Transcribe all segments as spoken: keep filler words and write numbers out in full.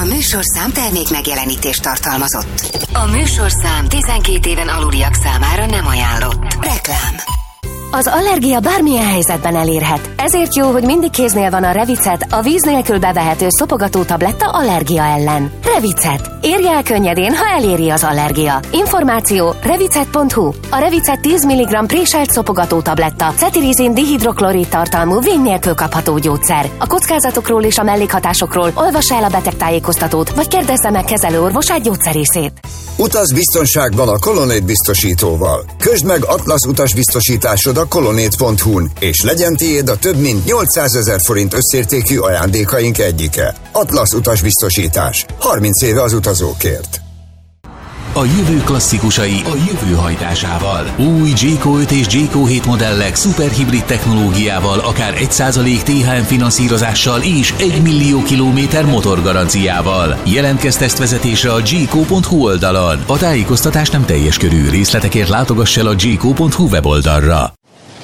A műsorszám termék megjelenítést tartalmazott. A műsorszám tizenkét éven aluliak számára nem ajánlott. Reklám. Az allergia bármilyen helyzetben elérhet. Ezért jó, hogy mindig kéznél van a Revicet, a víz nélkül bevehető szopogató tabletta allergia ellen. Revicet. Érje el könnyedén, ha eléri az allergia. Információ revicet pont hu. A Revicet tíz milligramm préselt szopogató tabletta, cetirizin dihidroklorid tartalmú víz nélkül kapható gyógyszer. A kockázatokról és a mellékhatásokról olvassa el a betegtájékoztatót, vagy kérdezze meg kezelőorvosát, gyógyszerészét. Utaz biztonságban a Colonnade biztosítóval. Közd meg Atlasz utasbiztosításod a colonnade pont hu-n, és legyen tiéd a több mint nyolcszázezer forint összértékű ajándékaink egyike. Atlasz utasbiztosítás. harminc éve az utazókért. A jövő klasszikusai a jövő hajtásával. Új Jayco öt és Jayco hét modellek szuperhibrid technológiával, akár egy százalék té há em finanszírozással és egy millió kilométer motorgaranciával. Jelentkezz tesztvezetésre a jayco pont hu oldalon. A tájékoztatás nem teljes körű, részletekért látogass el a jayco pont hu weboldalra.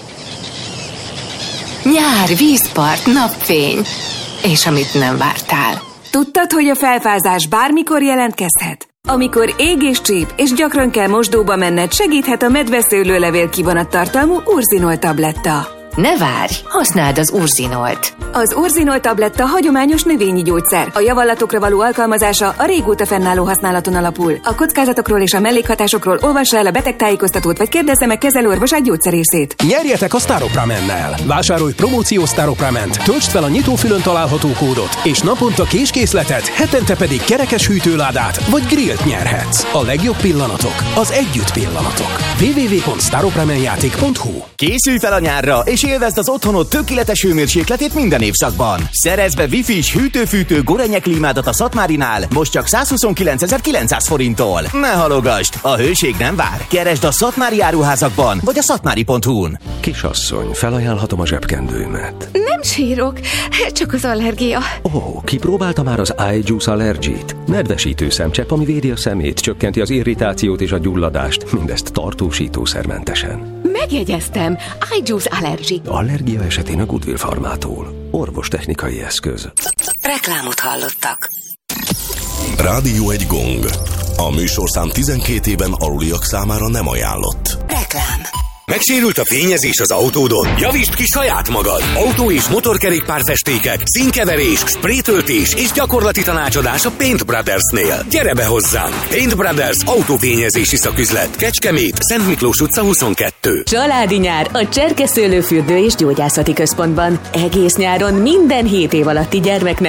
Nyár, vízpart, napfény. És amit nem vártál. Tudtad, hogy a felfázás bármikor jelentkezhet? Amikor ég és csíp, és gyakran kell mosdóba menned, segíthet a medveszőlőlevél kivonattartalmú Urzinol tabletta. Ne várj, használd az Urzinolt. Az Urzinol tabletta hagyományos növényi gyógyszer. A javallatokra való alkalmazása a régóta fennálló használaton alapul. A kockázatokról és a mellékhatásokról olvassa el a betegtájékoztatót, vagy kérdezze meg kezelőorvosát, gyógyszerészét. Nyerjetek a Staropramennel! Vásárolj promóciós Staroprament, töltsd fel a nyitófülön található kódot, és naponta késkészletet, hetente pedig kerekes hűtőládát vagy grillt nyerhetsz. A legjobb pillanatok az együtt pillanatok. double-u double-u double-u pont staropramenjáték pont hu. Készülj fel a nyárra, és élvezd az otthonod tökéletes hőmérsékletét minden évszakban. Szerezd be Wi-Fi-s hűtő-fűtő Gorenje klímádat a Szatmárinál, most csak százhuszonkilencezer-kilencszáz forinttól. Ne halogasd, a hőség nem vár. Keresd a Szatmári áruházakban, vagy a szatmári pont hu-n. Kisasszony, felajánlhatom a zsebkendőmet. Nem sírok, csak az allergia. Ó, oh, kipróbálta már az iJuice Allergy-t? Nedvesítő szemcsepp, ami védi a szemét, csökkenti az irritációt és a gyulladást, mindezt tartósítószermentesen. Megjegyeztem, iJuice Allergy. Allergia esetén a Goodwill Farmától. Orvostechnikai eszköz. Reklámot hallottak. Rádió egy gong. A műsorszám tizenkét éven aluliak számára nem ajánlott. Reklám. Megsérült a fényezés az autódon? Javítsd ki saját magad! Autó- és motorkerékpárfestékek, színkeverés, spraytöltés és gyakorlati tanácsadás a Paint Brothersnél. Gyere be hozzánk! Paint Brothers autófényezési szaküzlet. Kecskemét, Szent Miklós utca huszonkettő. Családi nyár a Cserke Szőlőfürdő és Gyógyászati Központban. Egész nyáron minden hét év alatti gyermeknek